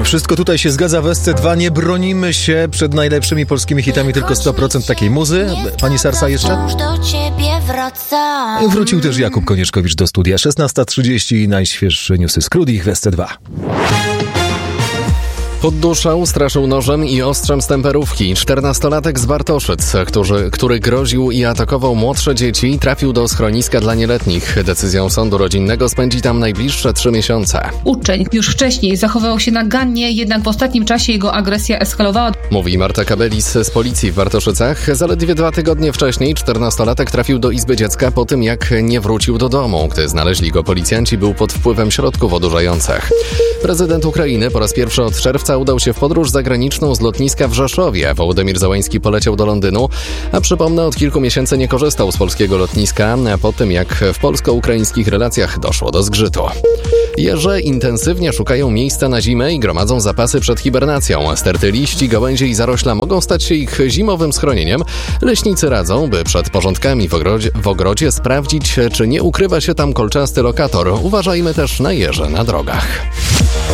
Wszystko tutaj się zgadza w SC2. Nie bronimy się przed najlepszymi polskimi hitami, tylko 100% takiej muzy. Pani Sarsa jeszcze? Wrócił też Jakub Konieczkowicz do studia. 16:30 i najświeższe newsy z Krudich w SC2. Podduszał, straszył nożem i ostrzem z temperówki. 14-latek z Bartoszyc, który groził i atakował młodsze dzieci, trafił do schroniska dla nieletnich. Decyzją sądu rodzinnego spędzi tam najbliższe 3 miesiące. Uczeń już wcześniej zachowywał się nagannie, jednak w ostatnim czasie jego agresja eskalowała. Mówi Marta Kabelis z policji w Bartoszycach. Zaledwie 2 tygodnie wcześniej 14-latek trafił do izby dziecka po tym, jak nie wrócił do domu. Gdy znaleźli go policjanci, był pod wpływem środków odurzających. Prezydent Ukrainy po raz pierwszy od czerwca udał się w podróż zagraniczną z lotniska w Rzeszowie. Wołodymyr Zełański poleciał do Londynu, a przypomnę, od kilku miesięcy nie korzystał z polskiego lotniska, po tym jak w polsko-ukraińskich relacjach doszło do zgrzytu. Jeże intensywnie szukają miejsca na zimę i gromadzą zapasy przed hibernacją. Sterty liści, gałęzie i zarośla mogą stać się ich zimowym schronieniem. Leśnicy radzą, by przed porządkami w ogrodzie sprawdzić, czy nie ukrywa się tam kolczasty lokator. Uważajmy też na jeże na drogach.